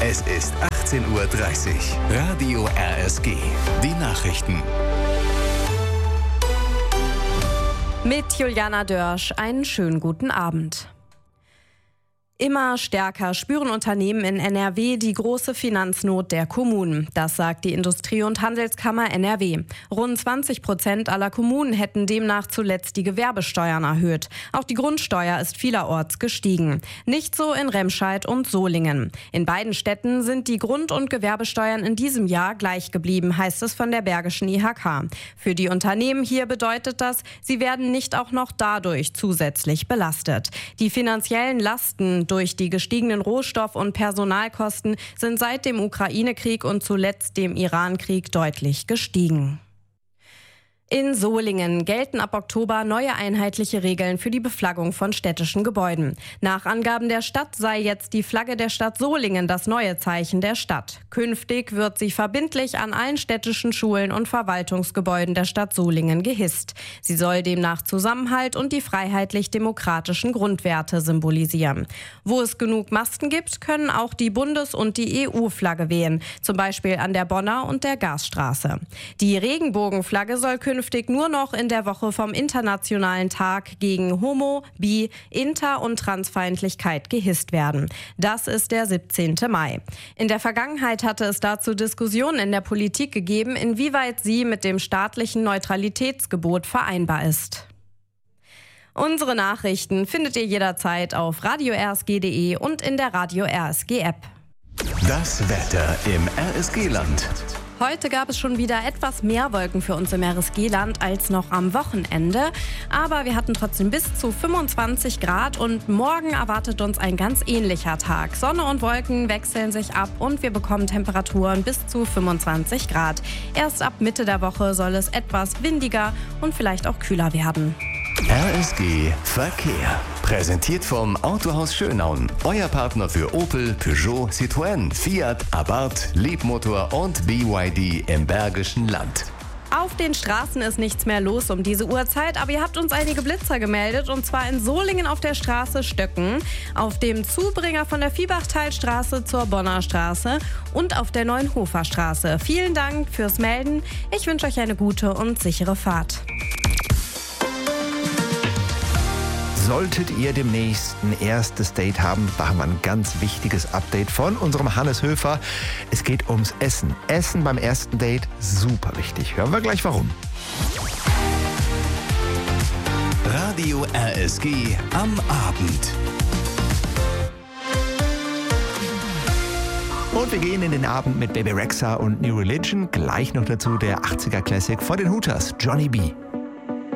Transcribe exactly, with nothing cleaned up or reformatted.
Es ist achtzehn Uhr dreißig. Radio R S G. Die Nachrichten. Mit Juliana Dörsch einen schönen guten Abend. Immer stärker spüren Unternehmen in N R W die große Finanznot der Kommunen. Das sagt die Industrie- und Handelskammer N R W. Rund zwanzig Prozent aller Kommunen hätten demnach zuletzt die Gewerbesteuern erhöht. Auch die Grundsteuer ist vielerorts gestiegen. Nicht so in Remscheid und Solingen. In beiden Städten sind die Grund- und Gewerbesteuern in diesem Jahr gleich geblieben, heißt es von der Bergischen I H K. Für die Unternehmen hier bedeutet das, sie werden nicht auch noch dadurch zusätzlich belastet. Die finanziellen Lasten durch die gestiegenen Rohstoff- und Personalkosten sind seit dem Ukraine-Krieg und zuletzt dem Iran-Krieg deutlich gestiegen. In Solingen gelten ab Oktober neue einheitliche Regeln für die Beflaggung von städtischen Gebäuden. Nach Angaben der Stadt sei jetzt die Flagge der Stadt Solingen das neue Zeichen der Stadt. Künftig wird sie verbindlich an allen städtischen Schulen und Verwaltungsgebäuden der Stadt Solingen gehisst. Sie soll demnach Zusammenhalt und die freiheitlich-demokratischen Grundwerte symbolisieren. Wo es genug Masten gibt, können auch die Bundes- und die E U-Flagge wehen, zum Beispiel an der Bonner und der Gasstraße. Die Regenbogenflagge soll künftig nur noch in der Woche vom Internationalen Tag gegen Homo-, Bi-, Inter- und Transfeindlichkeit gehisst werden. Das ist der siebzehnte Mai. In der Vergangenheit hatte es dazu Diskussionen in der Politik gegeben, inwieweit sie mit dem staatlichen Neutralitätsgebot vereinbar ist. Unsere Nachrichten findet ihr jederzeit auf radio r s g punkt d e und in der Radio R S G App. Das Wetter im R S G-Land. Heute gab es schon wieder etwas mehr Wolken für uns im R S G-Land als noch am Wochenende. Aber wir hatten trotzdem bis zu fünfundzwanzig Grad und morgen erwartet uns ein ganz ähnlicher Tag. Sonne und Wolken wechseln sich ab und wir bekommen Temperaturen bis zu fünfundzwanzig Grad. Erst ab Mitte der Woche soll es etwas windiger und vielleicht auch kühler werden. R S G Verkehr. Präsentiert vom Autohaus Schönaun. Euer Partner für Opel, Peugeot, Citroën, Fiat, Abarth, Leapmotor und B Y D im Bergischen Land. Auf den Straßen ist nichts mehr los um diese Uhrzeit, aber ihr habt uns einige Blitzer gemeldet, und zwar in Solingen auf der Straße Stöcken, auf dem Zubringer von der Viehbachtalstraße zur Bonner Straße und auf der Neuenhofer Straße. Vielen Dank fürs Melden. Ich wünsche euch eine gute und sichere Fahrt. Solltet ihr demnächst ein erstes Date haben, machen wir ein ganz wichtiges Update von unserem Hannes Höfer. Es geht ums Essen. Essen beim ersten Date, super wichtig. Hören wir gleich warum. Radio R S G am Abend. Und wir gehen in den Abend mit Baby Rexha und New Religion. Gleich noch dazu der achtziger Classic von den Hooters, Johnny B.